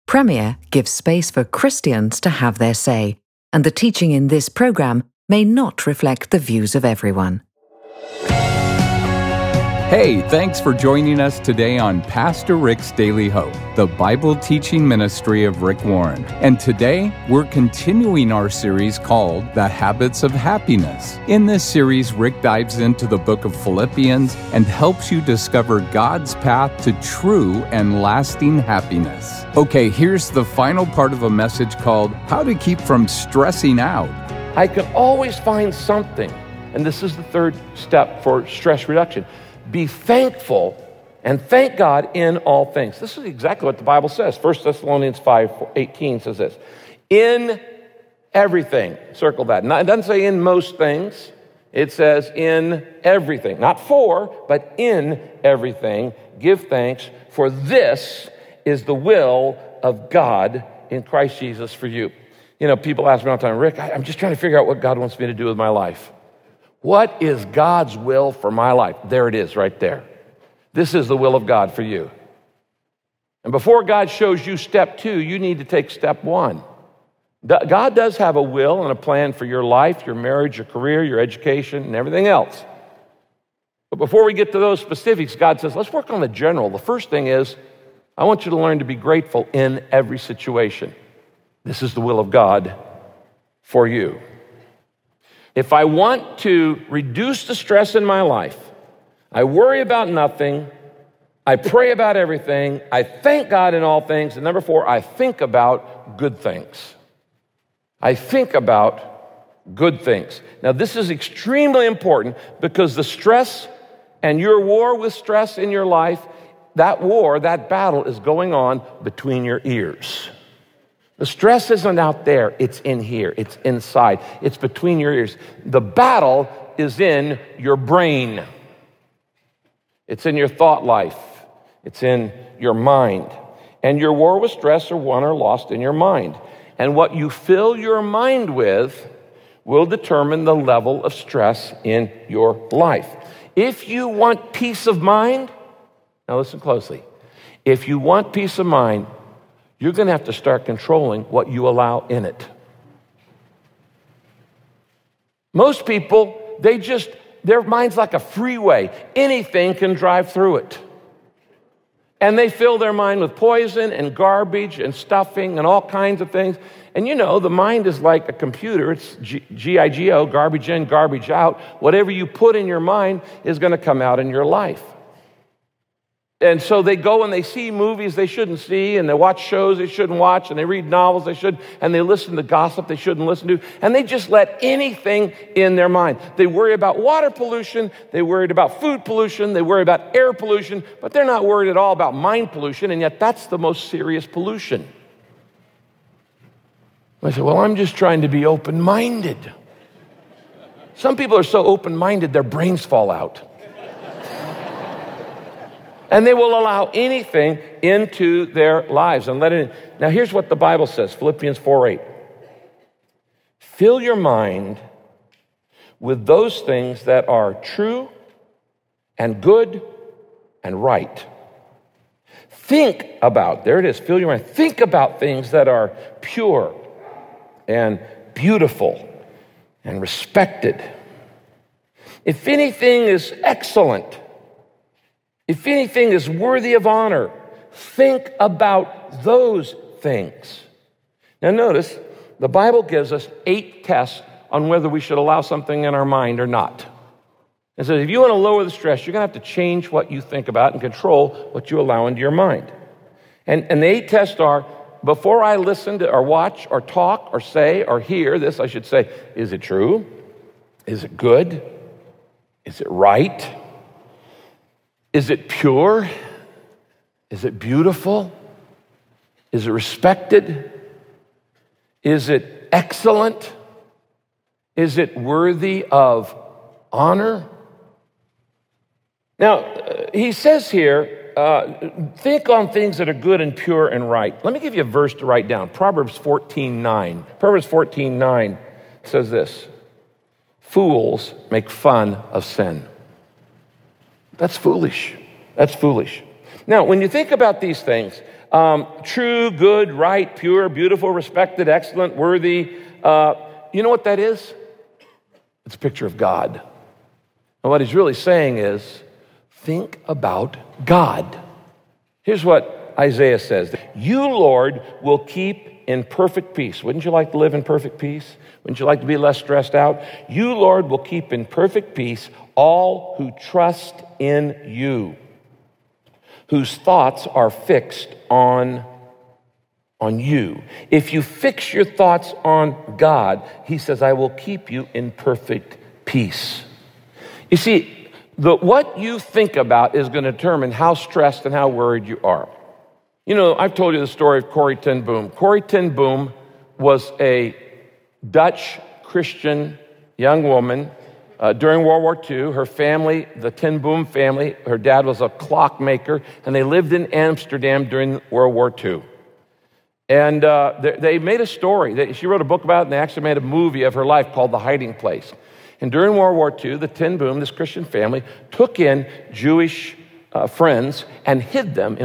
Premier gives space for Christians to have their say, and the teaching in this program may not reflect the views of everyone. Hey, thanks for joining us today on Pastor Rick's Daily Hope, the Bible teaching ministry of Rick Warren. And today, we're continuing our series called The Habits of Happiness. In this series, Rick dives into the book of Philippians and helps you discover God's path to true and lasting happiness. Okay, here's the final part of a message called How to Keep from Stressing Out. I can always find something, and this is the third step for stress reduction. Be thankful and thank God in all things. This is exactly what the Bible says. 1 Thessalonians 5:18 says this. In everything, circle that. It doesn't say in most things. It says in everything. Not for, but in everything. Give thanks, for this is the will of God in Christ Jesus for you. You know, people ask me all the time, Rick, I'm just trying to figure out what God wants me to do with my life. What is God's will for my life? There it is right there. This is the will of God for you. And before God shows you step 2, you need to take step 1. God does have a will and a plan for your life, your marriage, your career, your education, and everything else. But before we get to those specifics, God says, let's work on the general. The first thing is, I want you to learn to be grateful in every situation. This is the will of God for you. If I want to reduce the stress in my life, I worry about nothing, I pray about everything, I thank God in all things, and number 4, I think about good things. I think about good things. Now, this is extremely important because the stress and your war with stress in your life, that war, that battle is going on between your ears. The stress isn't out there, it's in here, it's inside, it's between your ears. The battle is in your brain. It's in your thought life. It's in your mind. And your war with stress are won or lost in your mind. And what you fill your mind with will determine the level of stress in your life. If you want peace of mind, now listen closely. If you want peace of mind, you're going to have to start controlling what you allow in it. Most people, their mind's like a freeway. Anything can drive through it. And they fill their mind with poison and garbage and stuffing and all kinds of things. And you know, the mind is like a computer. It's G-I-G-O, garbage in, garbage out. Whatever you put in your mind is going to come out in your life. And so they go and they see movies they shouldn't see, and they watch shows they shouldn't watch, and they read novels they shouldn't, and they listen to gossip they shouldn't listen to, and they just let anything in their mind. They worry about water pollution, they worried about food pollution, they worry about air pollution, but they're not worried at all about mind pollution, and yet that's the most serious pollution. I say, well, I'm just trying to be open-minded. Some people are so open-minded, their brains fall out. And they will allow anything into their lives and let it in. Now, here's what the Bible says, Philippians 4:8. Fill your mind with those things that are true and good and right. Think about, there it is, fill your mind. Think about things that are pure and beautiful and respected. If anything is excellent, if anything is worthy of honor, think about those things. Now notice, the Bible gives us 8 tests on whether we should allow something in our mind or not. It says if you want to lower the stress, you're going to have to change what you think about and control what you allow into your mind. And the 8 tests are, before I listen to or watch or talk or say or hear this, I should say, is it true? Is it good? Is it right? Is it pure? Is it beautiful? Is it respected? Is it excellent? Is it worthy of honor? Now, he says here, think on things that are good and pure and right. Let me give you a verse to write down. Proverbs 14:9. Proverbs 14:9 says this. Fools make fun of sin. That's foolish. That's foolish. Now, when you think about these things, True, good, right, pure, beautiful, respected, excellent, worthy. You know what that is? It's a picture of God. And what he's really saying is, think about God. Here's what Isaiah says. You, Lord, will keep in perfect peace. Wouldn't you like to live in perfect peace? Wouldn't you like to be less stressed out? You, Lord, will keep in perfect peace all who trust in you, whose thoughts are fixed on you. If you fix your thoughts on God, he says, I will keep you in perfect peace. You see, what you think about is going to determine how stressed and how worried you are. You know, I've told you the story of Corrie ten Boom. Corrie ten Boom was a Dutch Christian young woman during World War II. Her family, the ten Boom family, her dad was a clockmaker, and they lived in Amsterdam during World War II. And they made a story. She wrote a book about it, and they actually made a movie of her life called The Hiding Place. And during World War II, the ten Boom, this Christian family, took in Jewish friends and hid them